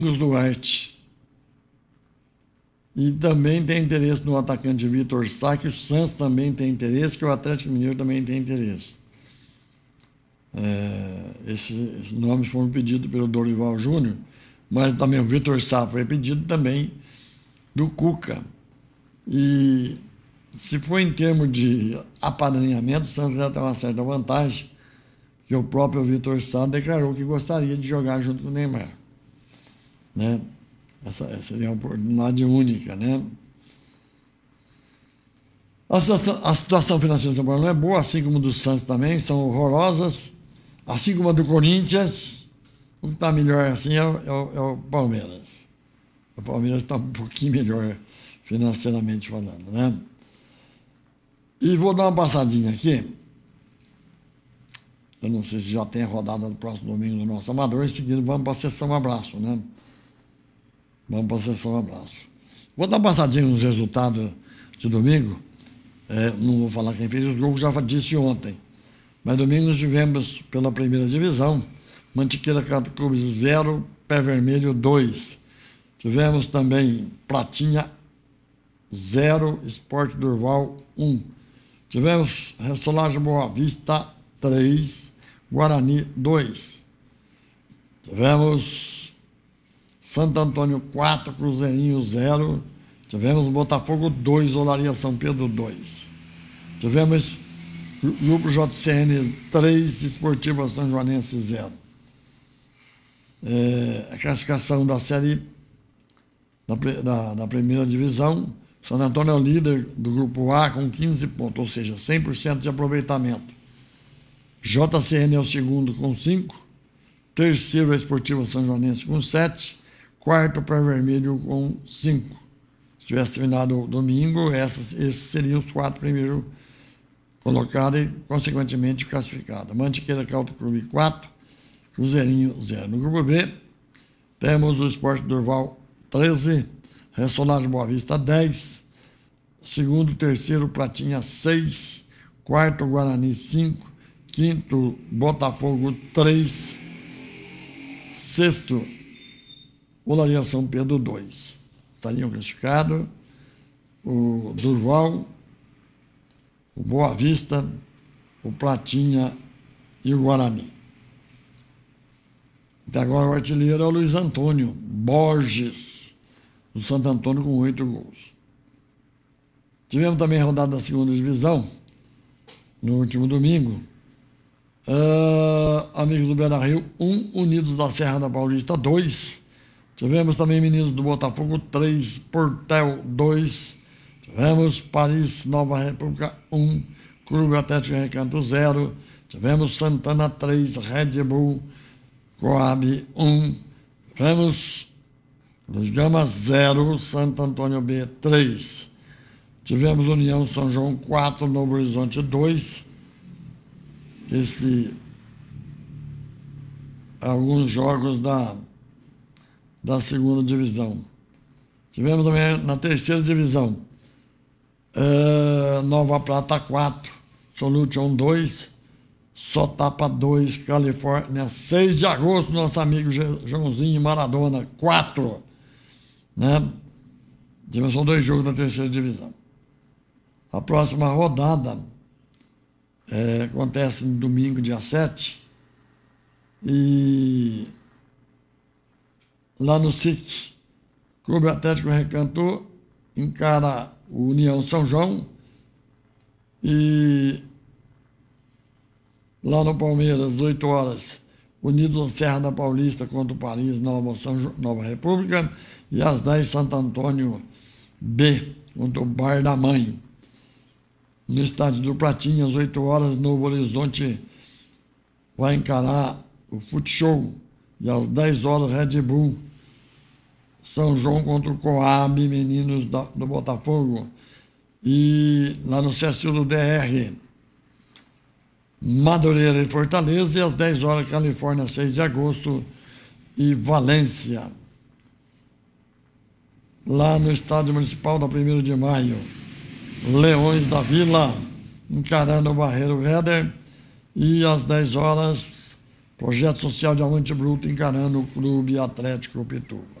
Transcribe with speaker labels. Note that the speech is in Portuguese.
Speaker 1: Duarte. E também tem interesse no atacante Vitor Sá, que o Santos também tem interesse, que o Atlético Mineiro também tem interesse. Esses nomes foram pedidos pelo Dorival Júnior, mas também o Vitor Sá foi pedido também do Cuca. E se for em termos de apadrinhamento, o Santos já tem uma certa vantagem, que o próprio Vitor Sá declarou que gostaria de jogar junto com o Neymar. Né? Essa seria uma oportunidade única, né? A situação financeira do São Paulo não é boa, assim como a do Santos também, são horrorosas, assim como a do Corinthians. O que está melhor assim é o Palmeiras. O Palmeiras está um pouquinho melhor financeiramente falando, né? E vou dar uma passadinha aqui. Eu não sei se já tem a rodada do próximo domingo no nosso Amador. Em seguida, vamos para a sessão abraço, né? Vamos para a sessão abraço. Vou dar uma passadinha nos resultados de domingo. Não vou falar quem fez os gols, já disse ontem. Mas domingo nós tivemos pela primeira divisão, Mantiqueira Clube 0, Pé Vermelho 2. Tivemos também Pratinha 0, Esporte Durval 1. Tivemos Restolagem Boa Vista 3, Guarani 2. Tivemos Santo Antônio 4, Cruzeirinho 0. Tivemos Botafogo 2, Olaria São Pedro 2. Tivemos Grupo JCN 3, Esportiva São Joanense 0. A classificação da série da primeira divisão, Santo Antônio é o líder do Grupo A com 15 pontos, ou seja, 100% de aproveitamento. JCN é o segundo com 5. Terceiro, a Esportiva São Joanense com 7. Quarto, Pé Vermelho com 5. Se tivesse terminado o domingo, esses seriam os 4 primeiros colocados e, consequentemente, classificados. Mantiqueira Country Clube 4, Cruzeirinho 0. No grupo B, temos o Esporte Durval 13, Restolagem Boa Vista 10, segundo, terceiro, Pratinha 6, quarto, Guarani 5, quinto, Botafogo 3, sexto, Olaria São Pedro 2. Estariam classificados o Durval, o Boa Vista, o Pratinha e o Guarani. Até agora o artilheiro é o Luiz Antônio Borges, do Santo Antônio, com 8 gols. Tivemos também a rodada da segunda divisão, no último domingo. Amigos do Beira-Rio 1, Unidos da Serra da Paulista 2. Tivemos também Meninos do Botafogo 3, Portel 2. Tivemos Paris Nova República 1, Clube Atlético Recanto 0. Tivemos Santana 3, Red Bull Coab 1. Tivemos Los Gamas 0, Santo Antônio B 3. Tivemos União São João 4, Novo Horizonte 2. Alguns jogos da segunda divisão. Tivemos também na terceira divisão, Nova Prata 4, Solution 2, Sotapa 2, Califórnia 6 de agosto, nosso amigo Joãozinho Maradona 4. Né? Tivemos só 2 jogos da terceira divisão. A próxima rodada acontece no domingo, dia 7, e lá no SIC, Clube Atlético Recanto encara o União São João, e lá no Palmeiras, 8 horas, Unidos Serra da Paulista contra o Paris Nova República, e às 10, Santo Antônio B contra o Bar da Mãe. No estádio do Pratinha, às 8 horas, Novo Horizonte vai encarar o Futeshow, e às 10 horas, Red Bull São João contra o Coab, Meninos do Botafogo. E lá no CSU do DR, Madureira e Fortaleza, e às 10 horas, Califórnia, 6 de agosto, e Valência. Lá no Estádio Municipal da 1º de Maio, Leões da Vila encarando o Barreiro Éder, e às 10 horas, Projeto Social Diamante Bruto encarando o Clube Atlético Pituba.